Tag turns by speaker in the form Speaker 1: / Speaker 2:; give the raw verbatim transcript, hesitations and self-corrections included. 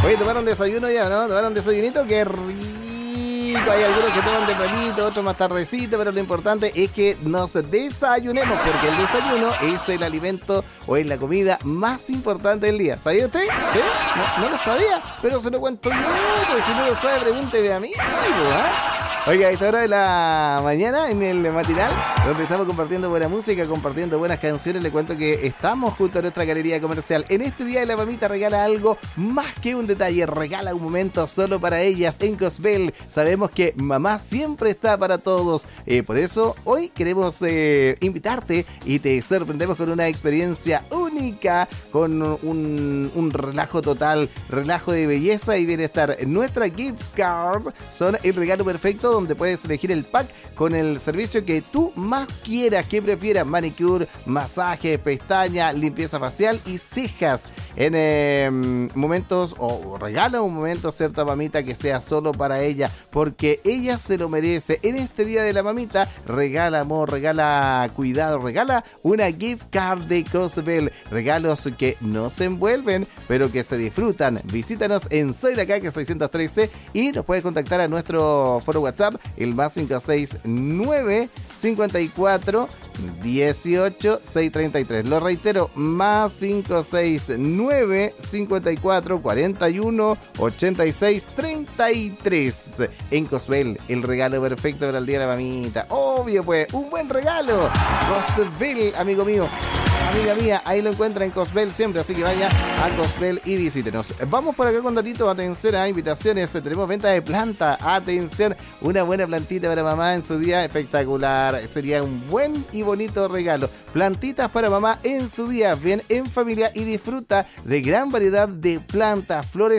Speaker 1: Oye, ¿tomaron desayuno ya, no? ¿Tomaron desayunito? ¡Qué rico! Hay algunos que toman tempranito, otros más tardecito, pero lo importante es que nos desayunemos, porque el desayuno es el alimento o es la comida más importante del día. ¿Sabía usted? ¿Sí? No, no lo sabía, pero se lo cuento yo, pues si no lo sabe, pregúnteme a mí, ¿eh? Oiga, a esta hora de la mañana en el matinal, donde estamos compartiendo buena música, compartiendo buenas canciones, le cuento que estamos junto a nuestra galería comercial. En este día de la mamita regala algo más que un detalle, regala un momento solo para ellas en Cosbel. Sabemos que mamá siempre está para todos, eh, por eso hoy queremos eh, invitarte y te sorprendemos con una experiencia única, con un, un relajo total, relajo de belleza y bienestar. Nuestra gift card son el regalo perfecto, donde puedes elegir el pack con el servicio que tú más quieras, que prefieras: manicure, masaje, pestaña, limpieza facial y cejas. En eh, momentos, o oh, regala un momento, cierta mamita, que sea solo para ella, porque ella se lo merece. En este día de la mamita, regala amor, regala cuidado, regala una gift card de Cosbel. Regalos que no se envuelven, pero que se disfrutan. Visítanos en Soy la Calle seiscientos trece y nos puedes contactar a nuestro foro WhatsApp, el más cinco seis nueve, cincuenta y cuatro, dieciocho, seiscientos treinta y tres. Lo reitero, más cinco seis nueve, cincuenta y cuatro, cuarenta y uno, ochenta y seis, treinta y tres. En Cosbel, el regalo perfecto para el día de la mamita. Obvio, pues, un buen regalo. Cosbel, amigo mío, amiga mía, ahí lo encuentra en Cosbel siempre, así que vaya a Cosbel y visítenos. Vamos por acá con datitos, atención a invitaciones. Tenemos venta de planta, atención, una buena plantita para mamá en su día, espectacular. Sería un buen y bonito regalo. Plantitas para mamá en su día, ven en familia y disfruta de gran variedad de plantas, flores